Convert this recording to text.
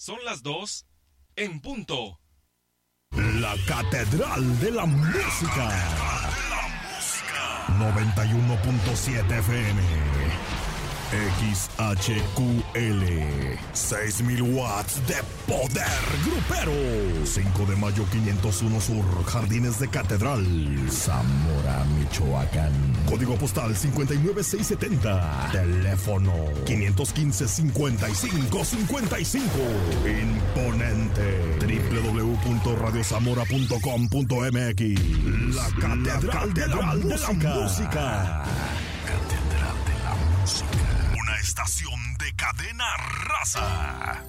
Son las 2 en punto. La Catedral de la Música. 91.7 FM. XHQL. 6,000 watts de poder grupero. 5 de mayo 501 Sur, Jardines de Catedral, Zamora, Michoacán. Código postal 59670. Teléfono 515-5555. Imponente. www.radiozamora.com.mx. La Catedral de la Música. Catedral de la Música. Una estación de Cadena Raza.